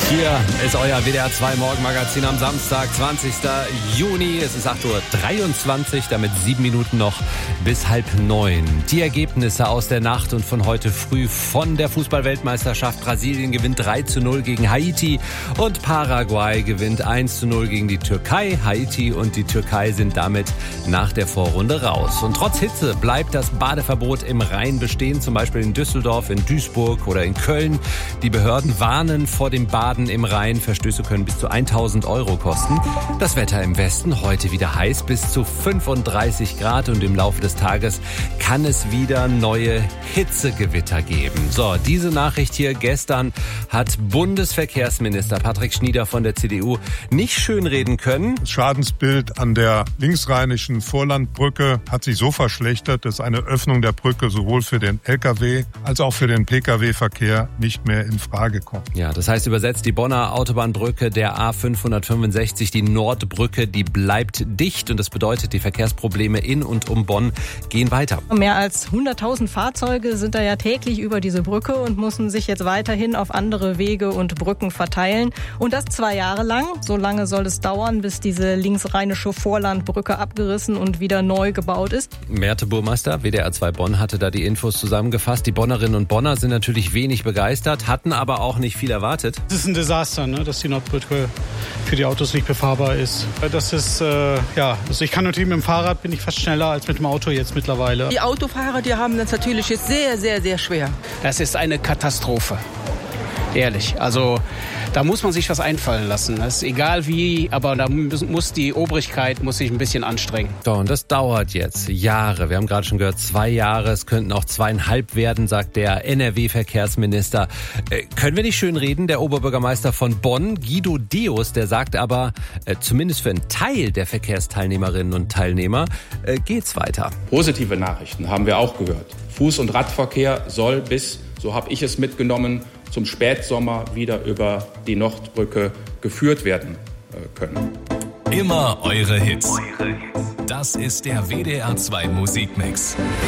Hier ist euer WDR 2 Morgenmagazin am Samstag, 20. Juni. Es ist 8.23 Uhr, damit 7 Minuten noch bis 8:30. Die Ergebnisse aus der Nacht und von heute früh von der Fußball-Weltmeisterschaft. Brasilien gewinnt 3:0 gegen Haiti und Paraguay gewinnt 1:0 gegen die Türkei. Haiti und die Türkei sind damit nach der Vorrunde raus. Und trotz Hitze bleibt das Badeverbot im Rhein bestehen, zum Beispiel in Düsseldorf, in Duisburg oder in Köln. Die Behörden warnen vor dem Baden im Rhein. Verstöße können bis zu 1.000 € kosten. Das Wetter im Westen heute wieder heiß, bis zu 35 Grad und im Laufe des Tages kann es wieder neue Hitzegewitter geben. So, diese Nachricht hier gestern hat Bundesverkehrsminister Patrick Schnieder von der CDU nicht schönreden können. Das Schadensbild an der linksrheinischen Vorlandbrücke hat sich so verschlechtert, dass eine Öffnung der Brücke sowohl für den Lkw als auch für den Pkw-Verkehr nicht mehr in Frage kommt. Ja, das heißt übersetzt, die Bonner Autobahnbrücke der A565, die Nordbrücke, die bleibt dicht und das bedeutet, die Verkehrsprobleme in und um Bonn gehen weiter. Mehr als 100.000 Fahrzeuge sind da ja täglich über diese Brücke und müssen sich jetzt weiterhin auf andere Wege und Brücken verteilen. Und das 2 Jahre lang. So lange soll es dauern, bis diese linksrheinische Vorlandbrücke abgerissen und wieder neu gebaut ist. Merte Burmeister, WDR 2 Bonn, hatte da die Infos zusammengefasst. Die Bonnerinnen und Bonner sind natürlich wenig begeistert, hatten aber auch nicht viel erwartet. Das ist ein Desaster, ne, dass die Nordbrücke für die Autos nicht befahrbar ist. Das ist, also ich kann natürlich mit dem Fahrrad, bin ich fast schneller als mit dem Auto jetzt mittlerweile. Die Autofahrer, die haben das natürlich jetzt sehr, sehr, sehr schwer. Das ist eine Katastrophe. Ehrlich, also da muss man sich was einfallen lassen. Das ist egal wie, aber da muss die Obrigkeit sich ein bisschen anstrengen. So, und das dauert jetzt Jahre. Wir haben gerade schon gehört, 2 Jahre, es könnten auch 2,5 werden, sagt der NRW-Verkehrsminister. Können wir nicht schön reden? Der Oberbürgermeister von Bonn, Guido Deus, der sagt aber, zumindest für einen Teil der Verkehrsteilnehmerinnen und Teilnehmer geht's weiter. Positive Nachrichten haben wir auch gehört. Fuß- und Radverkehr soll bis, so habe ich es mitgenommen, zum Spätsommer wieder über die Nordbrücke geführt werden können. Immer eure Hits. Das ist der WDR 2 Musikmix.